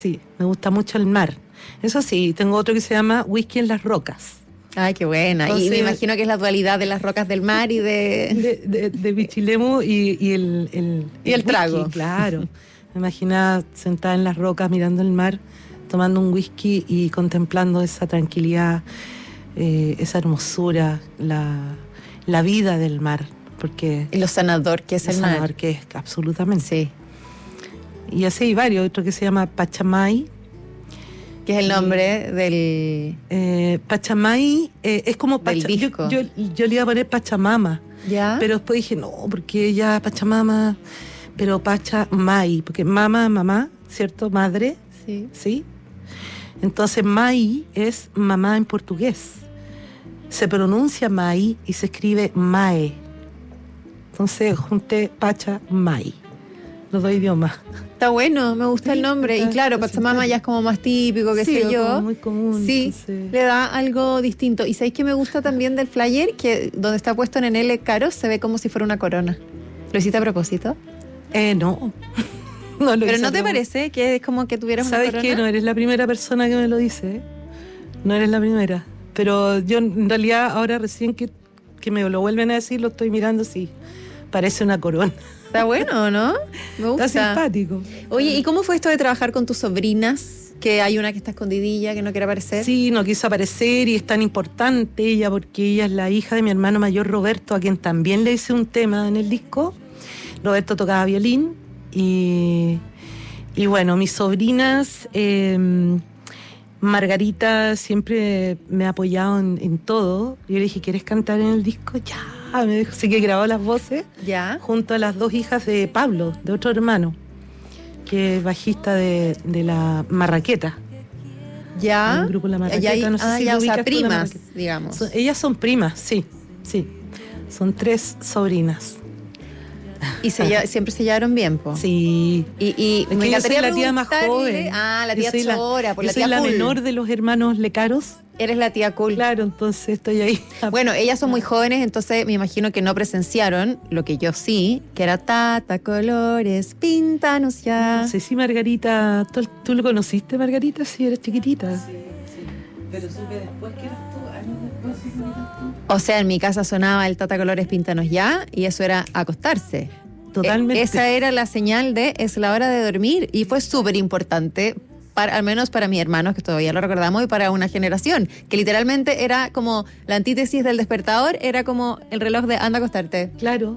Sí, me gusta mucho el mar. Eso sí, tengo otro que se llama Whisky en las Rocas. Ay, qué buena. Entonces, y me imagino que es la dualidad de las rocas del mar y de Pichilemu y el whisky, trago. Claro. Me imaginaba sentada en las rocas mirando el mar, tomando un whisky y contemplando esa tranquilidad, esa hermosura, la vida del mar. Porque y lo sanador que es el mar. Lo sanador que es, absolutamente. Sí. Y así hay varios, otro que se llama Pachamay. Que es el nombre del... Pachamay es como... Yo le iba a poner Pachamama. ¿Ya? Pero después dije, no, porque ya Pachamama, pero Pachamay, porque mamá, ¿cierto? Madre. Sí. ¿Sí? Entonces Mai es mamá en portugués. Se pronuncia Mai y se escribe Mae. Entonces junté Pachamay. Los dos idiomas. Está bueno, me gusta el nombre. Y claro, Pachamama ya es como más típico, qué sé yo. Como muy común. Sí, entonces... le da algo distinto. ¿Y sabéis que me gusta también del flyer? Que donde está puesto en L Caros se ve como si fuera una corona. ¿Lo hiciste a propósito? No. No lo ¿Pero hice no te parece que es como que tuvieras una corona? ¿Sabes qué? No eres la primera persona que me lo dice. No eres la primera. Pero yo en realidad ahora recién que me lo vuelven a decir, lo estoy mirando, sí. Parece una corona. Está bueno, ¿no? Me gusta. Está simpático. Oye, ¿y cómo fue esto de trabajar con tus sobrinas? Que hay una que está escondidilla, que no quiere aparecer. Sí, no quiso aparecer y es tan importante ella porque ella es la hija de mi hermano mayor Roberto, a quien también le hice un tema en el disco. Roberto tocaba violín y bueno, mis sobrinas, Margarita siempre me ha apoyado en todo. Yo le dije, ¿quieres cantar en el disco? Ya. Me dijo, sí, que grabó las voces. Ya. Junto a las dos hijas de Pablo, de otro hermano, que es bajista de la Marraqueta. Ya. El grupo La Marraqueta, no sé si ya, lo ubicas, o sea, primas, digamos. Ellas son primas, sí. Son 3 sobrinas. ¿Y siempre se llevaron bien, po? Sí. Y me encantaría la tía más joven. La tía Chora, por la tía cool. Yo soy la cool. menor de los hermanos Lecaros. Eres la tía cool. Claro, entonces estoy ahí. Bueno, ellas son muy jóvenes, entonces me imagino que no presenciaron lo que yo sí, que era Tata Colores, píntanos ya. No sé si Margarita, ¿tú lo conociste, Margarita? Sí, eres chiquitita. Sí. Pero supe después que eras tú, años después sí que eras tú. O sea, en mi casa sonaba el Tata Colores, píntanos ya, y eso era acostarse. Totalmente. Esa era la señal de es la hora de dormir, y fue súper importante. Al menos para mis hermanos, que todavía lo recordamos, y para una generación, que literalmente era como la antítesis del despertador, era como el reloj de anda a acostarte. Claro,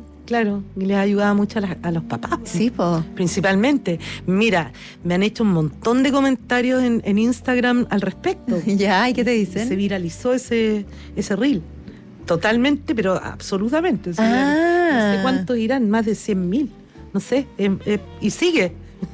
y les ayudaba mucho a los papás. Sí, po. Principalmente. Mira, me han hecho un montón de comentarios en Instagram al respecto. Ya, ¿y qué te dicen? Se viralizó ese reel. Totalmente, pero absolutamente. No sé cuántos irán, más de 100.000. No sé, y sigue.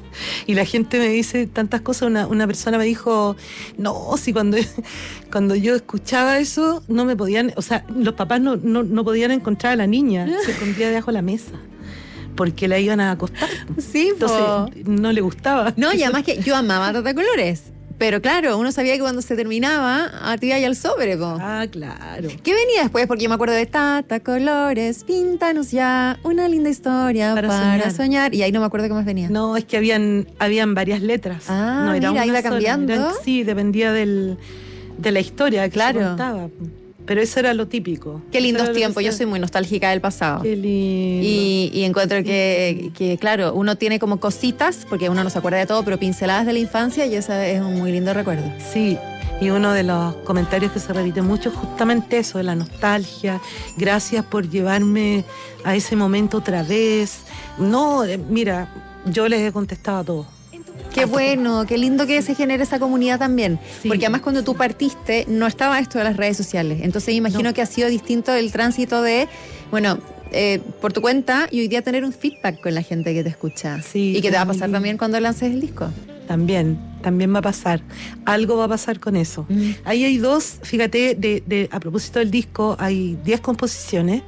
Y la gente me dice tantas cosas. Una persona me dijo, no, si cuando yo escuchaba eso, no me podían, o sea, los papás no podían encontrar a la niña, se escondía debajo de la mesa, porque la iban a acostar. Sí, entonces no le gustaba. No, y además que yo amaba Tata Colores. Pero claro, uno sabía que cuando se terminaba, a ti y al sobre, po. Ah, claro. ¿Qué venía después? Porque yo me acuerdo de Tata Colores, píntanos ya, una linda historia para soñar. Y ahí no me acuerdo qué más venía. No, es que habían varias letras. Ah, no era mira, iba sola, cambiando. Sí, dependía de la historia que claro. se contaba. Pero eso era lo típico. Qué lindos tiempos, yo soy muy nostálgica del pasado. Qué lindo. Y encuentro que, claro, uno tiene como cositas, porque uno no se acuerda de todo, pero pinceladas de la infancia, y ese es un muy lindo recuerdo. Sí, y uno de los comentarios que se repite mucho es justamente eso, de la nostalgia. Gracias por llevarme a ese momento otra vez. No, mira, yo les he contestado a todos. Qué bueno, qué lindo que se genere esa comunidad también. Sí, porque además cuando tú partiste no estaba esto de las redes sociales. Entonces imagino que ha sido distinto el tránsito de, bueno, por tu cuenta y hoy día tener un feedback con la gente que te escucha. Sí, y que te va a pasar también cuando lances el disco. También va a pasar. Algo va a pasar con eso. Ahí hay 2, fíjate, a propósito del disco, hay 10 composiciones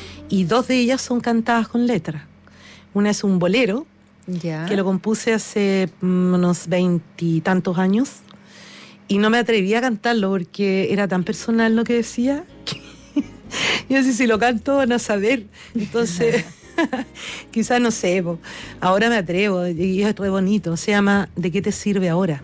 y 2 de ellas son cantadas con letra. Una es un bolero, que lo compuse hace unos 20 y tantos años y no me atreví a cantarlo porque era tan personal lo que decía que yo sé si lo canto van a saber. Entonces Quizás no sé, ahora me atrevo y es re bonito. Se llama ¿De qué te sirve ahora?